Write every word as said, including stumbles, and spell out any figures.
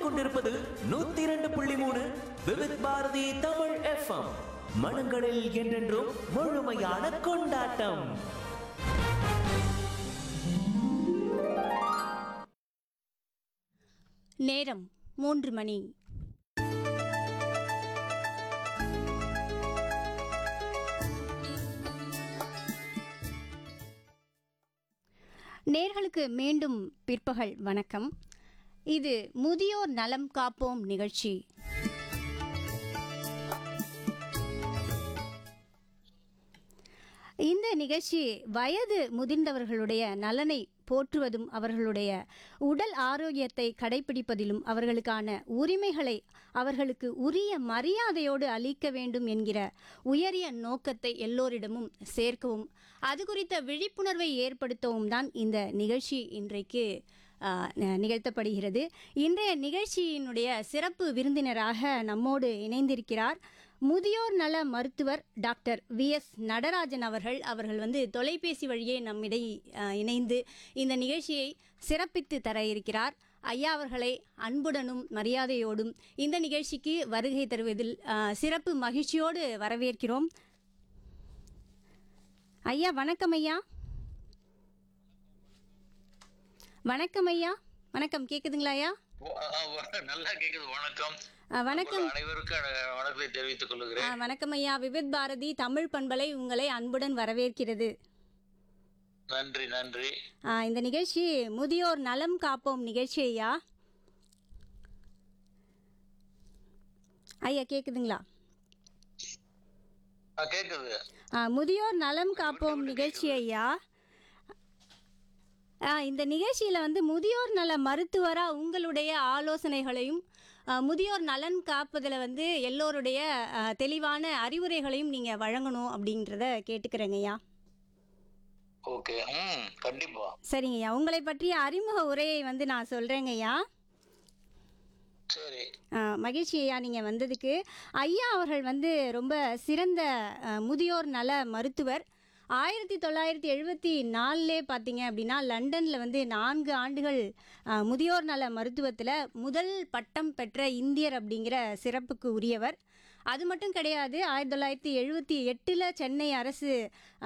கொண்டிருப்பது நூத்தி இரண்டு புள்ளி மூணு விவித் பாரதி தமிழ் எஃப்எம். மனங்களில் என்றென்றும் முழுமையான கொண்டாட்டம். நேரம் மூன்று மணி. நேர்களுக்கு மீண்டும் பிற்பகல் வணக்கம். இது முதியோர் நலம் காப்போம் நிகழ்ச்சி. இந்த நிகழ்ச்சி வயது முதிர்ந்தவர்களுடைய நலனை போற்றுவதும் அவர்களுடைய உடல் ஆரோக்கியத்தை கடைபிடிப்பதிலும் அவர்களுக்கான உரிமைகளை அவர்களுக்கு உரிய மரியாதையோடு அளிக்க வேண்டும் என்கிற உயரிய நோக்கத்தை எல்லோரிடமும் சேர்க்கவும் அது குறித்த விழிப்புணர்வை ஏற்படுத்தவும் தான் இந்த நிகழ்ச்சி இன்றைக்கு நிகழ்த்தப்படுகிறது. இன்றைய நிகழ்ச்சியினுடைய சிறப்பு விருந்தினராக நம்மோடு இணைந்திருக்கிறார் முதியோர் நல மருத்துவர் டாக்டர் வி எஸ் நடராஜன் அவர்கள். அவர்கள் வந்து தொலைபேசி வழியே நம்மிடை இணைந்து இந்த நிகழ்ச்சியை சிறப்பித்து தர இருக்கிறார். ஐயா அவர்களை அன்புடனும் மரியாதையோடும் இந்த நிகழ்ச்சிக்கு வருகை தருவதில் சிறப்பு மகிழ்ச்சியோடு வரவேற்கிறோம். ஐயா வணக்கம். ஐயா வணக்கம். ஐயா வணக்கம். கேக்குதுங்களா ஐயா? நல்லா கேக்குது. வணக்கம். வணக்கம். அனைவருக்கும் வணக்கத்தை தெரிவித்துக் கொள்கிறேன். வணக்கம் ஐயா. விவித் பாரதி தமிழ் பண்பலை உங்களை அன்புடன் வரவேற்கிறது. நன்றி நன்றி. இந்த நிகழ்ச்சி முதியோர் நலம் காப்போம் நிகழ்ச்சி. ஐயா ஐயா கேக்குதுங்களா? கேக்குது. முதியோர் நலம் காப்போம் நிகழ்ச்சி. ஐயா இந்த நிகழ்ச்சியில் வந்து முதியோர் நல மருத்துவராக உங்களுடைய ஆலோசனைகளையும் முதியோர் நலன் காப்பதில் வந்து எல்லோருடைய தெளிவான அறிவுரைகளையும் நீங்கள் வழங்கணும் அப்படின்றத கேட்டுக்கிறேங்கய்யா. ஓகே, கண்டிப்பா. சரிங்கய்யா, உங்களை பற்றிய அறிமுக உரையை வந்து நான் சொல்கிறேங்கய்யா. சரி. மகிழ்ச்சி ஐயா நீங்கள் வந்ததுக்கு. ஐயா அவர்கள் வந்து ரொம்ப சிறந்த முதியோர் நல மருத்துவர். ஆயிரத்தி தொள்ளாயிரத்தி எழுபத்தி நாலுலே பார்த்தீங்க அப்படின்னா லண்டனில் வந்து நான்கு ஆண்டுகள் முதியோர் நல மருத்துவத்தில் முதல் பட்டம் பெற்ற இந்தியர் அப்படிங்கிற சிறப்புக்கு உரியவர். அது மட்டும் கிடையாது, ஆயிரத்தி தொள்ளாயிரத்தி எழுபத்தி எட்டில் சென்னை அரசு